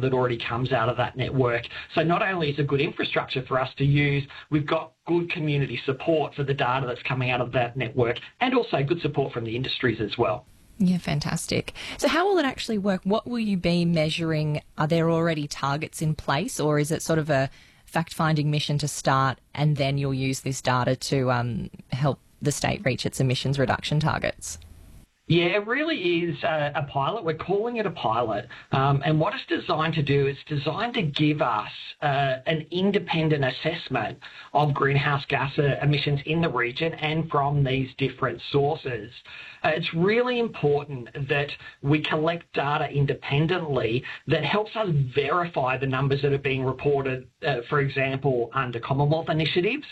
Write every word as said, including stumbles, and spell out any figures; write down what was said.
that already comes out of that network. So not only is it good infrastructure for us to use, we've got good community support for the data that's coming out of that network, and also good support from the industries as well. Yeah, fantastic. So how will it actually work? What will you be measuring? Are there already targets in place, or is it sort of a fact-finding mission to start, and then you'll use this data to um, help the state reach its emissions reduction targets? Yeah, it really is a, a pilot. We're calling it a pilot. Um, and what it's designed to do is designed to give us uh, an independent assessment of greenhouse gas emissions in the region and from these different sources. Uh, it's really important that we collect data independently that helps us verify the numbers that are being reported, uh, for example, under Commonwealth initiatives.